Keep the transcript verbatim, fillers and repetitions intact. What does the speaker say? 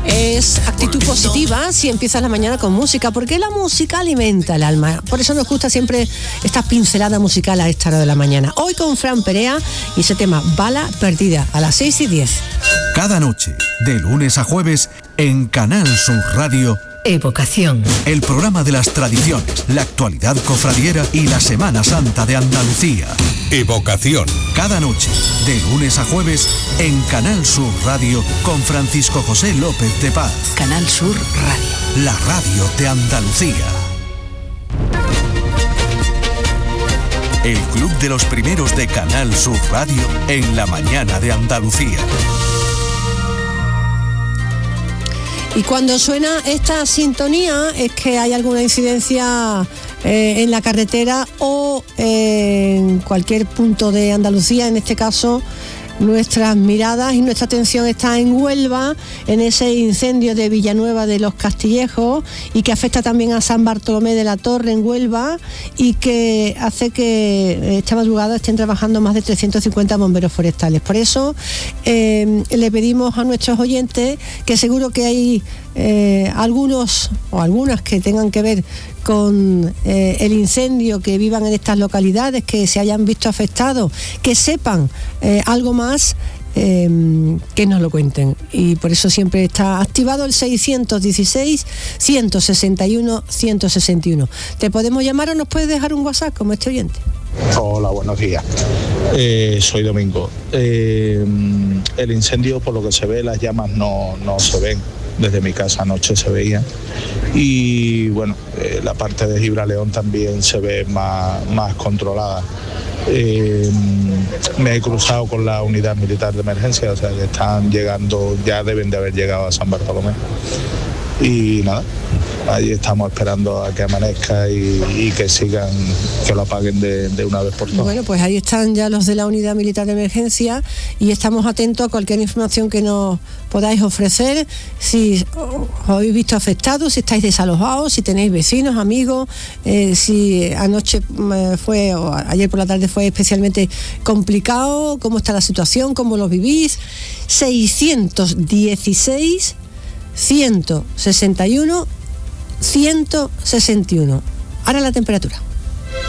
Es actitud positiva si empiezas la mañana con música, porque la música alimenta el alma. Por eso nos gusta siempre esta pincelada musical a esta hora de la mañana. Hoy con Fran Perea y ese tema Bala Perdida a las seis y diez. Cada noche, de lunes a jueves, en Canal Sur Radio, Evocación. El programa de las tradiciones, la actualidad cofradiera y la Semana Santa de Andalucía. Evocación. Cada noche, de lunes a jueves, en Canal Sur Radio, con Francisco José López de Paz. Canal Sur Radio. La radio de Andalucía. El club de los primeros de Canal Sur Radio en la mañana de Andalucía. Y cuando suena esta sintonía es que hay alguna incidencia eh, en la carretera o eh, en cualquier punto de Andalucía. En este caso, nuestras miradas y nuestra atención está en Huelva, en ese incendio de Villanueva de los Castillejos, y que afecta también a San Bartolomé de la Torre en Huelva, y que hace que esta madrugada estén trabajando más de trescientos cincuenta bomberos forestales. Por eso eh, le pedimos a nuestros oyentes, que seguro que hay eh, algunos o algunas que tengan que ver con eh, el incendio, que vivan en estas localidades, que se hayan visto afectados, que sepan eh, algo más, eh, que nos lo cuenten. Y por eso siempre está activado el seiscientos dieciséis, ciento sesenta y uno, ciento sesenta y uno. ¿Te podemos llamar o nos puedes dejar un WhatsApp como este oyente? Hola, buenos días. Eh, soy Domingo. Eh, el incendio, por lo que se ve, las llamas no, no se ven. Desde mi casa anoche se veía. Y bueno, eh, la parte de Gibraleón también se ve más, más controlada. Eh, me he cruzado con la unidad militar de emergencia, o sea que están llegando, ya deben de haber llegado a San Bartolomé. Y nada, allí estamos esperando a que amanezca y, y que sigan, que lo apaguen de, de una vez por todas. Bueno, pues ahí están ya los de la unidad militar de emergencia y estamos atentos a cualquier información que nos podáis ofrecer, si os habéis visto afectados, si estáis desalojados, si tenéis vecinos, amigos, eh, si anoche eh, fue o ayer por la tarde fue especialmente complicado, cómo está la situación, cómo lo vivís. seiscientos dieciséis, ciento sesenta y uno, ciento sesenta y uno. Ahora la temperatura.